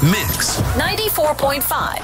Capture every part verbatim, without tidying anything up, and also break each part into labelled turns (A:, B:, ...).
A: Mix
B: ninety-four point five.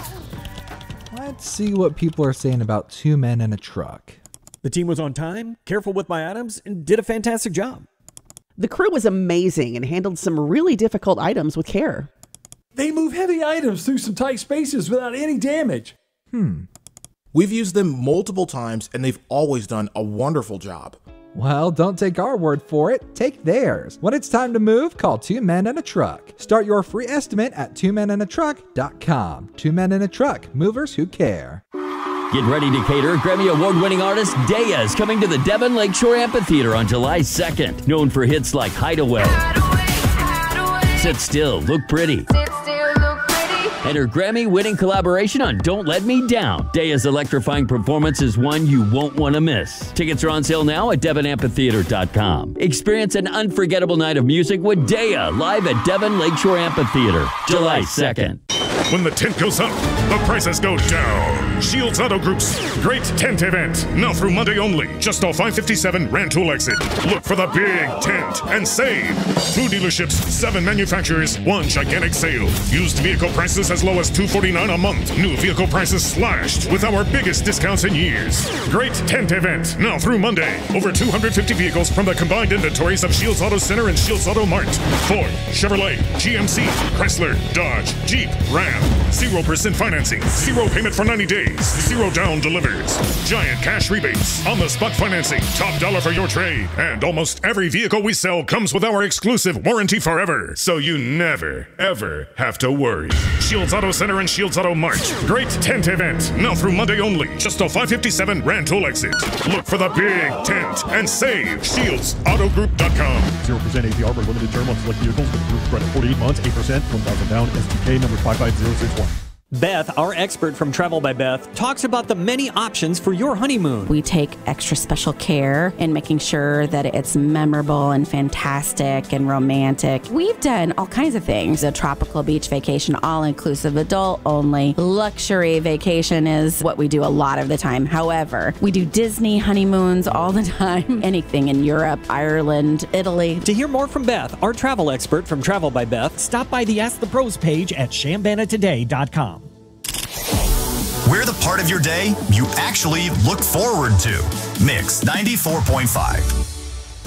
C: Let's see what people are saying about Two Men and a Truck.
D: The team was on time, careful with my items, and did a fantastic job.
E: The crew was amazing and handled some really difficult items with care.
F: They move heavy items through some tight spaces without any damage.
C: Hmm.
G: We've used them multiple times and they've always done a wonderful job.
C: Well, don't take our word for it, take theirs. When it's time to move, call Two Men and a Truck. Start your free estimate at two men and a truck dot com. Two Men and a Truck, movers who care.
H: Get ready to cater. Grammy Award-winning artist Daya is coming to the Devon Lakeshore Amphitheater on July second. Known for hits like Hideaway, Hideaway, Hideaway. Sit Still, Look Pretty, Sit Still, Look Pretty, and her Grammy-winning collaboration on Don't Let Me Down. Daya's electrifying performance is one you won't want to miss. Tickets are on sale now at devon amphitheater dot com. Experience an unforgettable night of music with Daya live at Devon Lakeshore Amphitheater, July second.
I: When the tent goes up, the prices go down. Shields Auto Group's Great Tent Event. Now through Monday only. Just off five fifty-seven Rantoul exit. Look for the big tent and save. Two dealerships, seven manufacturers, one gigantic sale. Used vehicle prices as low as two hundred forty-nine dollars a month. New vehicle prices slashed with our biggest discounts in years. Great Tent Event. Now through Monday. Over two hundred fifty vehicles from the combined inventories of Shields Auto Center and Shields Auto Mart. Ford, Chevrolet, G M C, Chrysler, Dodge, Jeep, Ram. zero percent financing, zero payment for ninety days, zero down delivers, giant cash rebates, on-the-spot financing, top dollar for your trade, and almost every vehicle we sell comes with our exclusive warranty forever, so you never, ever have to worry. Shields Auto Center and Shields Auto Mart. Great tent event, now through Monday only, just off five fifty-seven Rantoul exit. Look for the big tent and save. shields auto group dot com.
J: zero percent A P R for limited term on select vehicles with approved credit. forty-eight months, eight percent, one thousand down, S D K number five five zero six one.
D: Beth, our expert from Travel by Beth, talks about the many options for your honeymoon.
K: We take extra special care in making sure that it's memorable and fantastic and romantic. We've done all kinds of things. A tropical beach vacation, all-inclusive, adult-only. Luxury vacation is what we do a lot of the time. However, we do Disney honeymoons all the time. Anything in Europe, Ireland, Italy.
D: To hear more from Beth, our travel expert from Travel by Beth, stop by the Ask the Pros page at shambana today dot com.
A: We're the part of your day you actually look forward to. Mix ninety-four point five.